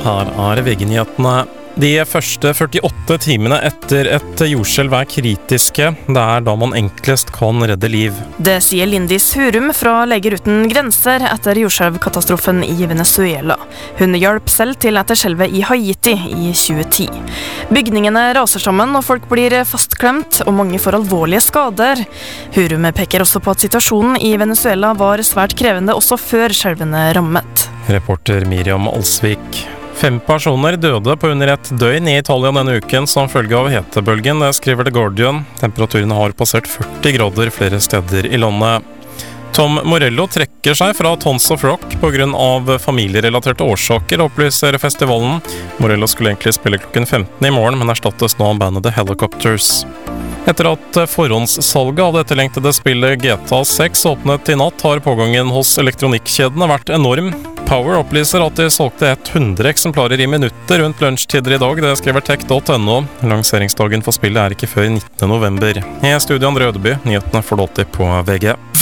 Her VG-nyhetene. De første 48 timene etter et jordskjelv kritiske. Det da man enklest kan redde liv. Det sier Lindis Hurum fra Leger uten grenser etter jordskjelvkatastrofen i Venezuela. Hun hjalp selv til etter skjelvet i Haiti i 2010. Bygningene raser sammen, og folk blir fastklemt, og mange får alvorlige skader. Hurum peker også på at situasjonen i Venezuela var svært krevende også før skjelvene rammet. Reporter Miriam Alsvik. 5 personer døde på under et døgn i Italia denne uken som følge av hetebølgen, det skriver The Guardian. Temperaturene har passert 40 grader flere steder i landet. Tom Morello trekker seg fra Tons of Rock på grunn av familierelaterte årsaker, opplyser festivalen. Morello skulle egentlig spille klokken 15 i morgen, men erstattes nå av bandet The Helicopters. Etter at forhåndssalget av det etterlengtede spillet GTA 6 åpnet i natt, har pågangen hos elektronikkjedene vært enorm. Power opplyser at de solgte 100 eksemplarer i minutter rundt lunsjtider i dag, det skriver tech.no. Lanseringsdagen for spillet ikke før 19. november. I studio Andre Ødeby, nyhetene får du alltid på VG.